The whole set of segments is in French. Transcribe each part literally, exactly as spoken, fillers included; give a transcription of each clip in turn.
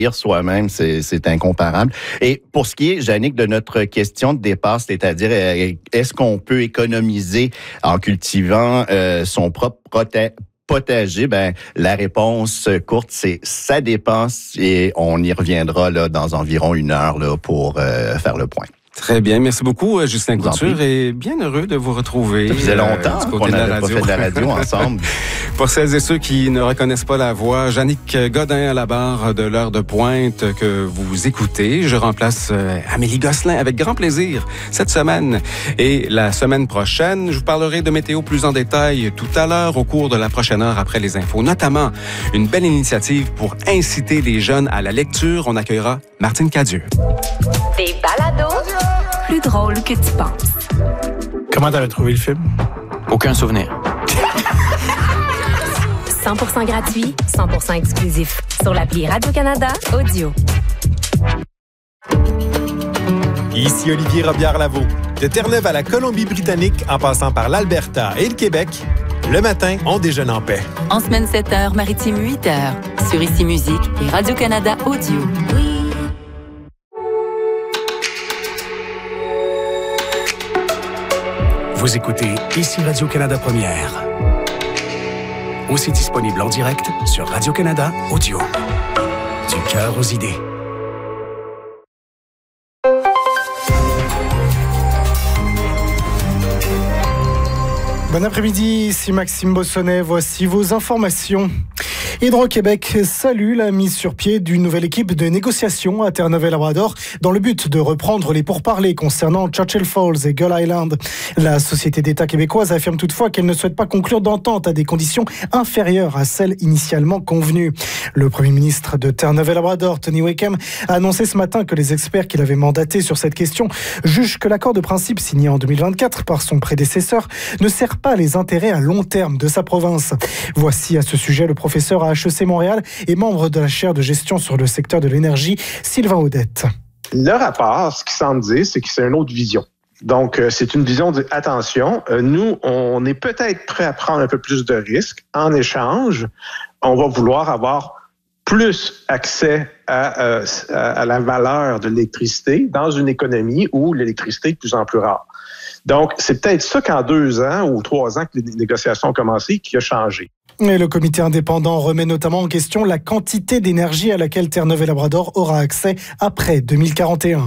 soi-même, c'est, c'est incomparable. Et pour ce qui est, Jannick, de notre question de départ, c'est-à-dire, est-ce qu'on peut économiser en cultivant euh, son propre proté- potager? Ben, la réponse courte, c'est ça dépend et on y reviendra là, dans environ une heure là, pour euh, faire le point. Très bien. Merci beaucoup, Justin Couture, et bien heureux de vous retrouver. Ça faisait longtemps euh, qu'on n'avait pas fait de la radio ensemble. Pour celles et ceux qui ne reconnaissent pas la voix, Jannick Godin à la barre de l'heure de pointe que vous écoutez. Je remplace euh, Amélie Gosselin avec grand plaisir cette semaine. Et la semaine prochaine, je vous parlerai de météo plus en détail tout à l'heure au cours de la prochaine heure après les infos. Notamment, une belle initiative pour inciter les jeunes à la lecture. On accueillera Martine Cadieux. Des balados plus drôles que tu penses. Comment t'avais trouvé le film? Aucun souvenir. cent pour cent gratuit, cent pour cent exclusif. Sur l'appli Radio-Canada Audio. Ici Olivier Robillard-Lavaux. De Terre-Neuve à la Colombie-Britannique, en passant par l'Alberta et le Québec, le matin, on déjeune en paix. En semaine sept heures, maritime huit heures. Sur Ici Musique et Radio-Canada Audio. Oui. Vous écoutez Ici Radio-Canada Première. Aussi disponible en direct sur Radio-Canada Audio. Du cœur aux idées. Bon après-midi, ici Maxime Bossonnet. Voici vos informations. Hydro-Québec salue la mise sur pied d'une nouvelle équipe de négociation à Terre-Neuve-et-Labrador dans le but de reprendre les pourparlers concernant Churchill Falls et Gull Island. La Société d'État québécoise affirme toutefois qu'elle ne souhaite pas conclure d'entente à des conditions inférieures à celles initialement convenues. Le premier ministre de Terre-Neuve-et-Labrador, Tony Wakeham, a annoncé ce matin que les experts qu'il avait mandatés sur cette question jugent que l'accord de principe signé en deux mille vingt-quatre par son prédécesseur ne sert pas les intérêts à long terme de sa province. Voici à ce sujet le professeur à H E C Montréal et membre de la chaire de gestion sur le secteur de l'énergie, Sylvain Audette. Le rapport, ce qu'il semble dire, c'est que c'est une autre vision. Donc, euh, c'est une vision de attention, euh, nous, on est peut-être prêt à prendre un peu plus de risques. En échange, on va vouloir avoir plus accès à, euh, à la valeur de l'électricité dans une économie où l'électricité est de plus en plus rare. Donc, c'est peut-être ça qu'en deux ans ou trois ans que les négociations ont commencé qui a changé. Et le comité indépendant remet notamment en question la quantité d'énergie à laquelle Terre-Neuve-et-Labrador aura accès après deux mille quarante et un.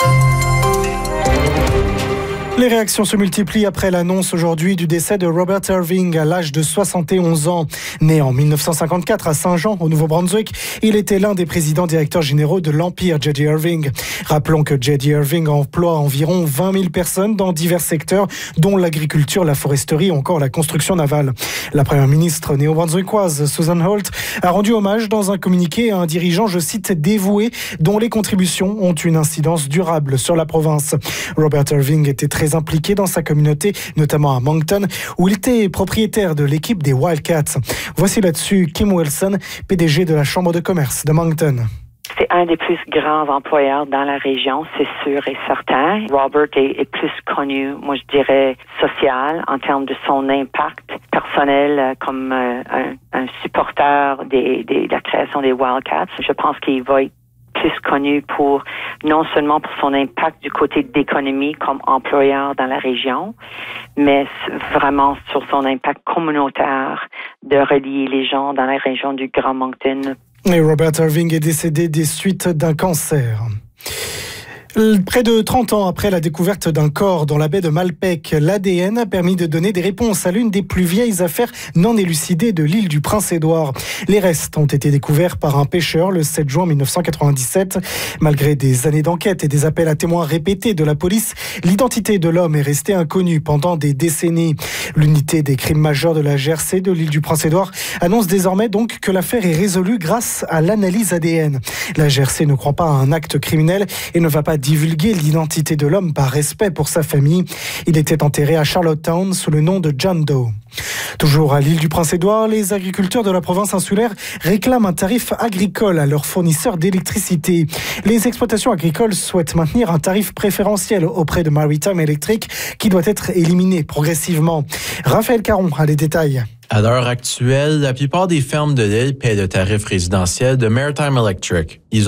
Les réactions se multiplient après l'annonce aujourd'hui du décès de Robert Irving à l'âge de soixante et onze ans. Né en mille neuf cent cinquante-quatre à Saint-Jean, au Nouveau-Brunswick, il était l'un des présidents directeurs généraux de l'Empire J D Irving. Rappelons que J D Irving emploie environ vingt mille personnes dans divers secteurs, dont l'agriculture, la foresterie ou encore la construction navale. La première ministre néo-brunswickoise, Susan Holt, a rendu hommage dans un communiqué à un dirigeant, je cite, dévoué, dont les contributions ont une incidence durable sur la province. Robert Irving était très impliqué dans sa communauté, notamment à Moncton, où il était propriétaire de l'équipe des Wildcats. Voici là-dessus Kim Wilson, P D G de la Chambre de commerce de Moncton. C'est un des plus grands employeurs dans la région, c'est sûr et certain. Robert est, est plus connu, moi je dirais, social, en termes de son impact personnel comme euh, un, un supporter des, des, de la création des Wildcats. Je pense qu'il va être plus connu pour, non seulement pour son impact du côté d'économie comme employeur dans la région, mais vraiment sur son impact communautaire de relier les gens dans la région du Grand Moncton. Et Robert Irving est décédé des suites d'un cancer. Près de trente ans après la découverte d'un corps dans la baie de Malpeque, l'A D N a permis de donner des réponses à l'une des plus vieilles affaires non élucidées de l'île du Prince-Édouard. Les restes ont été découverts par un pêcheur le sept juin mille neuf cent quatre-vingt-dix-sept. Malgré des années d'enquête et des appels à témoins répétés de la police, l'identité de l'homme est restée inconnue pendant des décennies. L'unité des crimes majeurs de la G R C de l'île du Prince-Édouard annonce désormais donc que l'affaire est résolue grâce à l'analyse A D N. La G R C ne croit pas à un acte criminel et ne va pas divulguer l'identité de l'homme par respect pour sa famille. Il était enterré à Charlottetown sous le nom de John Doe. Toujours à l'île du Prince-Édouard, les agriculteurs de la province insulaire réclament un tarif agricole à leurs fournisseurs d'électricité. Les exploitations agricoles souhaitent maintenir un tarif préférentiel auprès de Maritime Electric qui doit être éliminé progressivement. Raphaël Caron a les détails. À l'heure actuelle, la plupart des fermes de l'île paient le tarif résidentiel de Maritime Electric. Ils